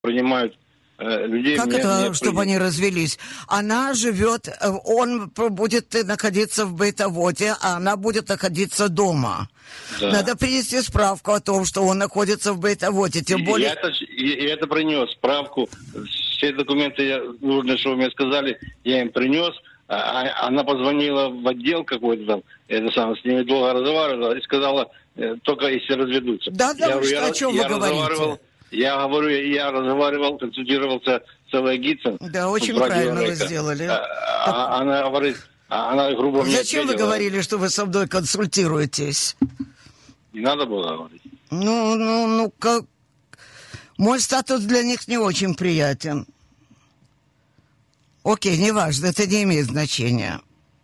принимают людей. Как это, чтобы они развелись? Она живет, он будет находиться в бытоводе, а она будет находиться дома. Да. Надо принести справку о том, что он находится в бытоводе. Тем более... Я это принес, справку. Все документы нужные, что вы мне сказали, я им принес. Она позвонила в отдел какой-то там, с ними долго разговаривала и сказала, только если разведутся. Да, о чем вы говорите? Я разговаривал, консультировался с Элайгицем. Да, очень правильно вы сделали. Она говорит, она грубо мне зачем вы говорили, что вы со мной консультируетесь? Не надо было говорить. Как... Мой статус для них не очень приятен. Окей, неважно, это не имеет значения.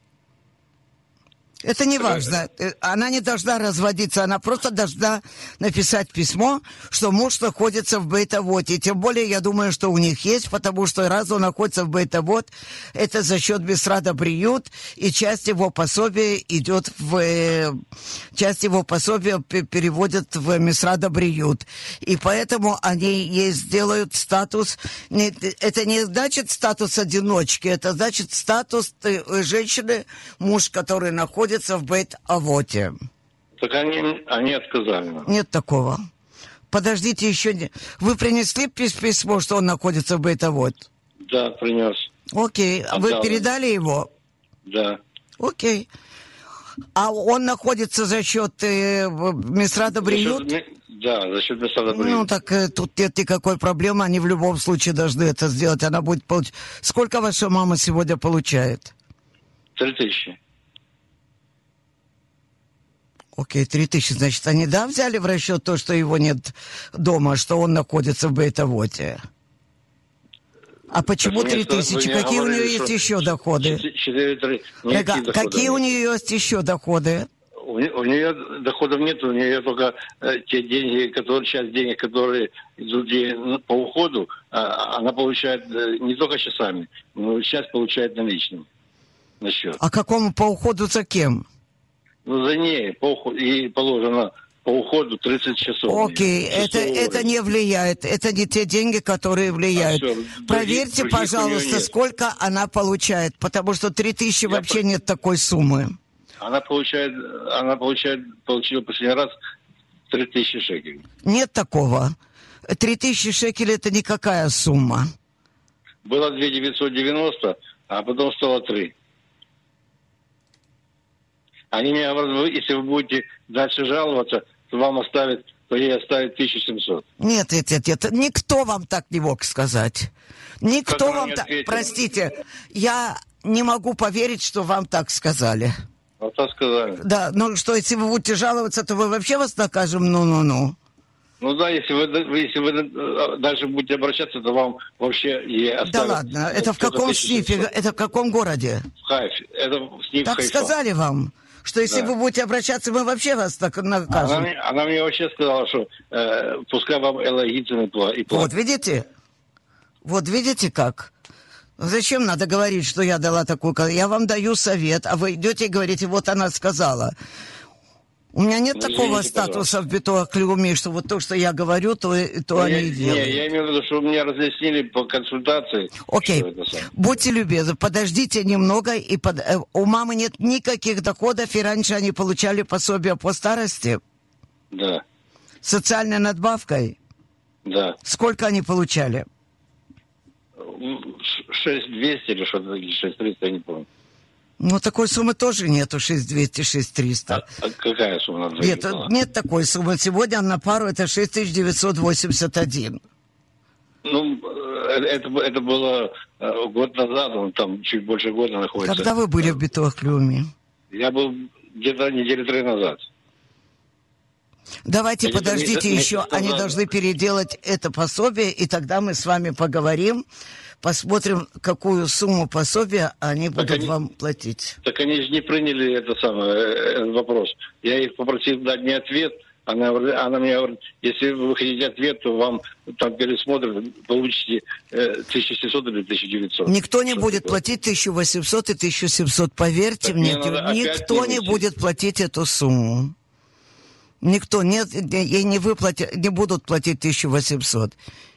Это не важно. Она не должна разводиться, она просто должна написать письмо, что муж находится в бейтоводе. И тем более, я думаю, что у них есть, потому что раз он находится в бейтовод, это за счет Мисрад Абриют, и часть его пособия идет часть его пособия переводят в Мисрад Абриют. И поэтому они ей сделают статус, это не значит статус одиночки, это значит статус женщины, муж, который находится в Бейт-Авоте. Так они отказали. Нет такого. Подождите еще. Вы принесли письмо, что он находится в Бейт-Авот? Да, принес. Окей. А вы передали его? Да. Окей. А он находится за счет Мисрада Бриют? Да, за счет Мисрада Бриют. Так тут нет никакой проблемы. Они в любом случае должны это сделать. Она будет получать. Сколько ваша мама сегодня получает? 3000. Окей, 3000, значит, они, взяли в расчет то, что его нет дома, что он находится в Бейтоводе? А почему 3000? Какие у нее есть еще доходы? 4-3. Какие у нее есть еще доходы? У нее доходов нет, у нее только те деньги, часть денег, которые идут ей по уходу, она получает не только часами, но часть получает наличным на счет. А какому по уходу за кем? За ней ей положено по уходу 30 часов. Окей, это не влияет. Это не те деньги, которые влияют. Проверьте, пожалуйста, сколько она получает, потому что 3000 вообще нет такой суммы. Она получила последний раз 3000 шекелей. Нет такого. 3000 шекелей это никакая сумма. Было 2990, а потом стало 3. Они мне говорят, если вы будете дальше жаловаться, то вам ей оставят 1700. Нет. Никто вам так не мог сказать. Никто вам так... Простите, я не могу поверить, что вам так сказали. Вот так сказали. Да, что, если вы будете жаловаться, то мы вообще вас накажем, Ну да, если вы дальше будете обращаться, то вам вообще и оставят... Да ладно, это в каком снифе, это в каком городе? В Хайфе, это сниф так Хайфа. Сказали вам, что если вы будете обращаться, мы вообще вас так накажем. Она мне вообще сказала, что пускай вам Элайгицин и платит. Вот видите как? Зачем надо говорить, что я дала такую... Я вам даю совет, а вы идете и говорите, вот она сказала. У меня нет такого статуса в Битуах Леуми, что вот то, что я говорю, то они и делают. Я имею в виду, что меня разъяснили по консультации. Окей, будьте любезны, подождите немного. У мамы нет никаких доходов, и раньше они получали пособие по старости? Да. Социальной надбавкой? Да. Сколько они получали? 6200 или что-то, 6300, я не помню. Такой суммы тоже нету, 6200, 6300. А какая сумма? Нет такой суммы. Сегодня на пару это 6981. Это было год назад, он там чуть больше года находится. Когда вы были в Битуах Леуми? Я был где-то недели 3 назад. Давайте подождите еще, они должны переделать это пособие, и тогда мы с вами поговорим, посмотрим, какую сумму пособия они будут вам платить. Так они же не приняли этот вопрос. Я их попросил дать мне ответ, она мне говорит, если вы хотите ответ, то вам там пересмотрят, получите 1700 или 1900. Никто не будет платить 1800 и 1700, поверьте мне, никто не будет платить эту сумму. Никто, ей не будут платить 1800.